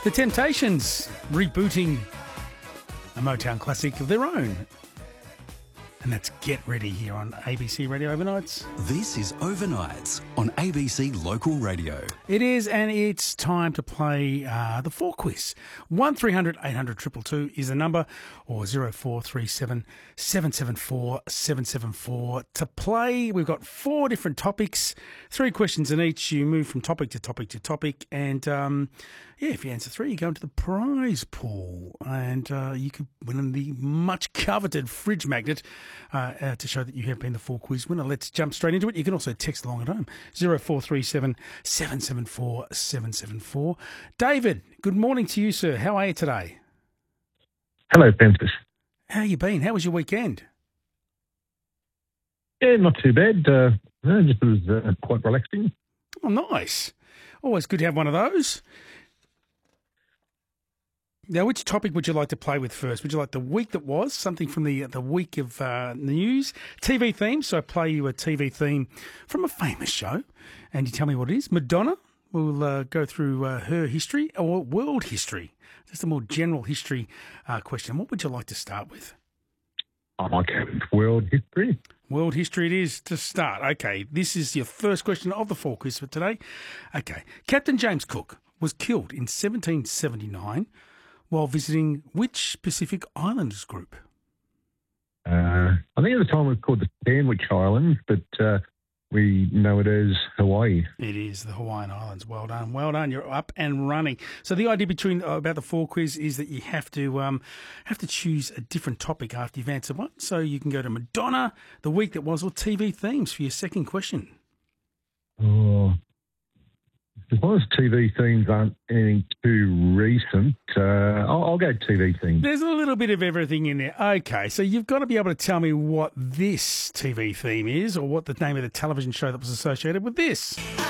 The Temptations rebooting a Motown classic of their own. And that's Get Ready here on ABC Radio Overnights. This is Overnights on ABC Local Radio. It is, and it's time to play the 4 quiz. 1300 800 222 is the number, or 0437 774 774. To play, we've got 4 different topics, 3 questions in each. You move from topic to topic to topic, and if you answer 3, you go into the prize pool, and you could win the much coveted fridge magnet to show that you have been the 4 quiz winner. Let's jump straight into it. You can also text along at home, 0437 774 774. David, good morning to you, sir. How are you today? Hello, Pensis. How you been? How was your weekend? Yeah, not too bad. Just was quite relaxing. Oh, nice. Always good to have one of those. Now, which topic would you like to play with first? Would you like the week that was, something from the week of news, TV theme? So I play you a TV theme from a famous show, and you tell me what it is. Madonna, we'll go through her history, or world history, just a more general history question. What would you like to start with? I like world history. World history it is to start. Okay, this is your first question of the 4 quiz for today. Okay, Captain James Cook was killed in 1779 while visiting which Pacific Islands group? I think at the time it was called the Sandwich Islands, but we know it as Hawaii. It is the Hawaiian Islands. Well done, well done. You're up and running. So the idea about the 4 quiz is that you have to choose a different topic after you've answered one. So you can go to Madonna, the week that was, or TV themes for your second question. Oh, as long as TV themes aren't anything too recent, I'll go TV themes. There's a little bit of everything in there. Okay, so you've got to be able to tell me what this TV theme is, or what the name of the television show that was associated with this.